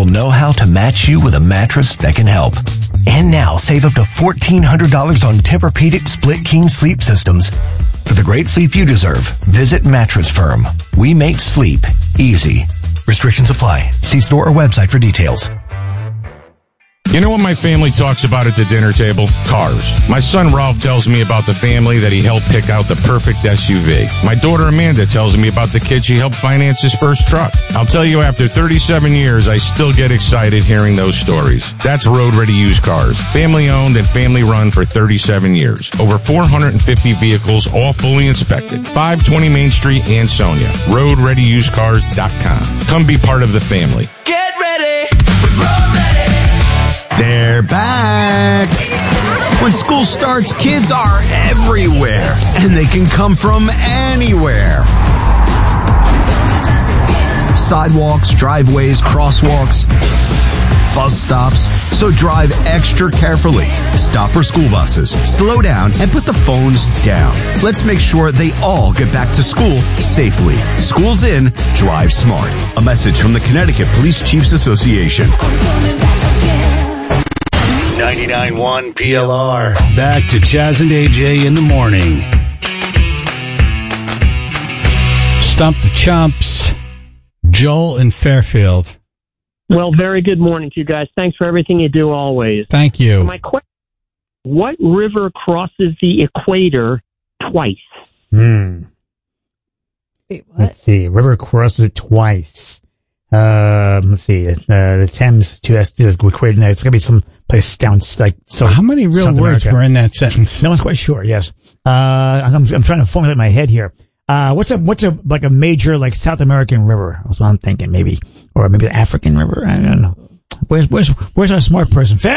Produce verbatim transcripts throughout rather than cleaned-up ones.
know how to match you with a mattress that can help. And now save up to fourteen hundred dollars on Tempur-Pedic Split King sleep systems. For the great sleep you deserve, visit Mattress Firm. We make sleep easy. Restrictions apply. See store or website for details. You know what my family talks about at the dinner table? Cars. My son Ralph tells me about the family that he helped pick out the perfect S U V. My daughter Amanda tells me about the kid she helped finance his first truck. I'll tell you, after thirty-seven years, I still get excited hearing those stories. That's Road Ready Used Cars. Family owned and family run for thirty-seven years. Over four hundred fifty vehicles, all fully inspected. five twenty Main Street, Ansonia. road ready used cars dot com. Come be part of the family. Get ready with Road Ready. They're back. When school starts, kids are everywhere, and they can come from anywhere. Sidewalks, driveways, crosswalks, bus stops. So drive extra carefully. Stop for school buses. Slow down and put the phones down. Let's make sure they all get back to school safely. School's in. Drive smart. A message from the Connecticut Police Chiefs Association. ninety-nine point one P L R. Back to Chaz and A J in the morning. Stump the Chumps. Joel in Fairfield. Well, very good morning to you guys. Thanks for everything you do always. Thank you. My question, what river crosses the equator twice? Hmm. Wait, what? Let's see. River crosses it twice. Um, let's see. Uh, the Thames to us is equator. It's going to be some place down like so. How many real South words America. were in that sentence? No one's quite sure. Yes. Uh, I'm, I'm trying to formulate in my head here. Uh, what's a what's a like a major like South American river? That's what I'm thinking. Maybe or maybe the African river. I don't know. Where's where's where's our smart person? Phil.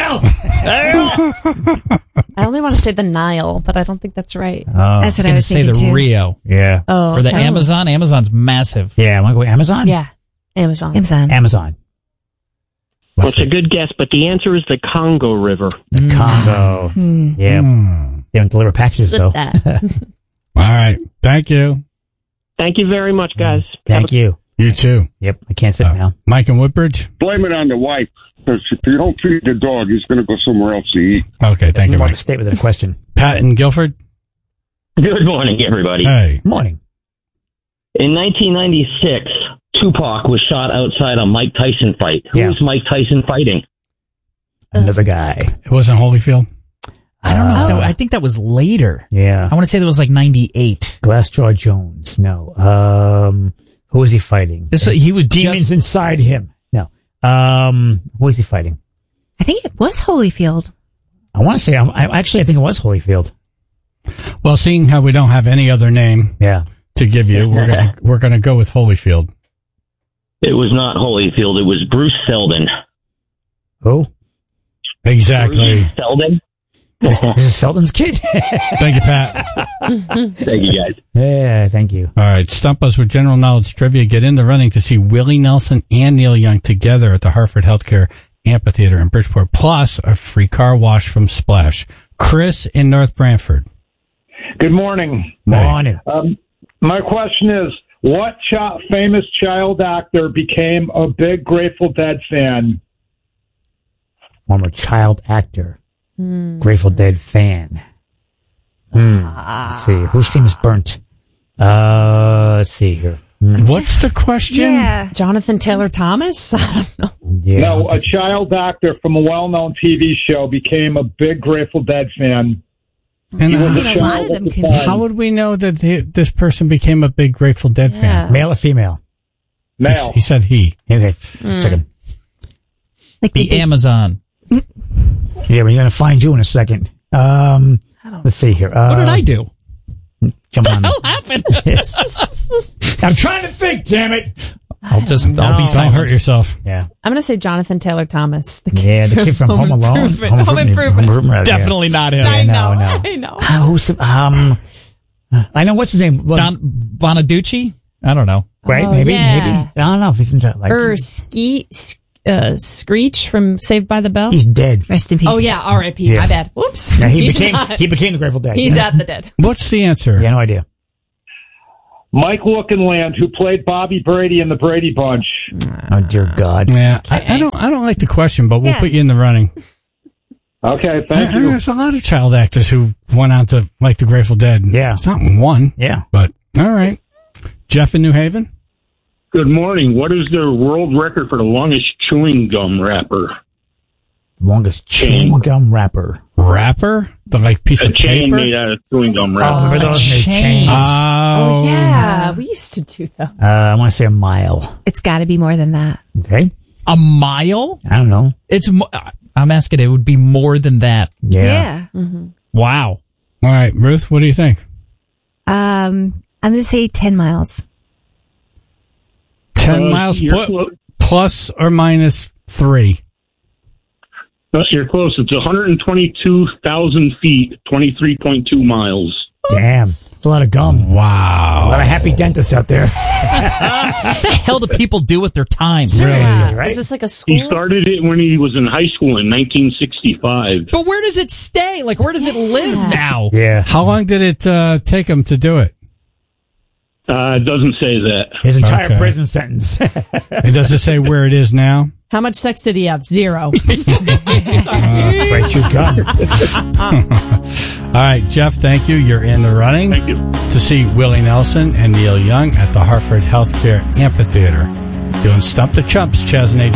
I only want to say the Nile, but I don't think that's right. Oh. That's what I I was was say thinking the too. Rio. Yeah. Oh, Or the okay. Amazon. Amazon's massive. Yeah. Want to go Amazon? Yeah, Amazon. Amazon. Amazon. Well, it's a good guess, but the answer is the Congo River. The Congo. Mm. Yeah. Mm. They don't deliver packages Slip though. that. All right. Thank you. Thank you very much, guys. Thank Have a- you. You too. Yep. I can't sit Uh, now. Mike in Woodbridge. Blame it on the wife, because if you don't feed the dog, he's going to go somewhere else to eat. Okay. Thank you, Want Mike. to state with a question. Pat in Guilford. Good morning, everybody. Hey. Morning. In nineteen ninety-six, Tupac was shot outside a Mike Tyson fight. Who Yeah. was Mike Tyson fighting? Another guy. It wasn't Holyfield. I don't know. Uh, if that, I think that was later. Yeah. I want to say that was like ninety-eight. Glassjaw Jones. No. Um, who was he fighting? This he would Demons just, inside him. No. Um, who was he fighting? I think it was Holyfield. I want to say, I, actually, I think it was Holyfield. Well, seeing how we don't have any other name Yeah. to give you, we're gonna we're gonna go with Holyfield. It was not Holyfield. It was Bruce Seldon. Who? Exactly. Bruce Seldon? This is Felton's kid. Thank you, Pat. Thank you, guys. Yeah, thank you. All right, stump us with general knowledge trivia. Get in the running to see Willie Nelson and Neil Young together at the Hartford Healthcare Amphitheater in Bridgeport, plus a free car wash from Splash. Chris in North Branford. Good morning. Morning. Um, my question is, what chi- famous child actor became a big Grateful Dead fan? Former child actor. Mm. Grateful Dead fan. Hmm. Let's see. Who seems burnt? Uh, let's see here. Hmm. What's the question? Yeah. Jonathan Taylor Thomas? I don't know. Yeah. No, a child actor from a well-known T V show became a big Grateful Dead fan. And He was uh, a a lot child of them at the can be. time. how would we know that he, this person became a big Grateful Dead Yeah. fan? Male or female? Male. He said he. Okay. Mm. Second. Like the they- Amazon. Yeah, we're going to find you in a second. Um, let's see here. Uh, What did I do? Come on. What happened? I'm trying to think, damn it. I'll just, I'll be Don't silent. hurt yourself. Yeah. I'm going to say Jonathan Taylor Thomas. The kid Yeah, the kid from Home Alone. Improvement. Home Improvement. Home Improvement. Yeah. Definitely not him. I know. no, no. I know. Uh, who's the, um, I know what's his name. Well, Don Bonaducci? I don't know. right? Oh, maybe, yeah. maybe. I don't know if he's into like. Or Ski, uh, Screech from Saved by the Bell. He's dead. Rest in peace. Oh, yeah. R I P. Yeah. My bad. Whoops. Yeah, he He's became not. he became the Grateful Dead. He's at the dead. What's the answer? Yeah, no idea. Mike Lookinland, who played Bobby Brady in the Brady Bunch. Oh dear God! Yeah, I, I don't. I don't like the question, but we'll Yeah. put you in the running. Okay, thank I- I- you. There's a lot of child actors who went on to like the Grateful Dead. Yeah. It's not one. Yeah. But all right, Jeff in New Haven. Good morning. What is the world record for the longest chewing gum wrapper? Longest Chain. chewing gum wrapper. Wrapper, the like piece A of chain paper. made out of chewing gum Oh, wrapper. remember those made chains? Oh, Oh, yeah. We used to do that. Uh, I want to say a mile. It's got to be more than that. Okay. A mile? I don't know. It's. mo- I'm asking. It would be more than that. Yeah. Mm-hmm. Wow. All right, Ruth. What do you think? Um, I'm going to say ten miles. Ten Uh, miles you're pl- clo- plus or minus three. No, you're close. It's one hundred twenty-two thousand feet, twenty-three point two miles. Damn. That's a lot of gum. Wow. A lot of happy dentists out there. What the hell do people do with their time? Yeah. right? Is this like a school? He started it when he was in high school in nineteen sixty-five. But where does it stay? Like, where does it live now? Yeah. How long did it uh, take him to do it? Uh, it doesn't say that. His entire Okay. prison sentence. It doesn't say where it is now. How much sex did he have? Zero. Right, chew gum. All right, Jeff, thank you. You're in the running Thank you. to see Willie Nelson and Neil Young at the Hartford Healthcare Amphitheater doing Stump the Chumps, Chaz and A J.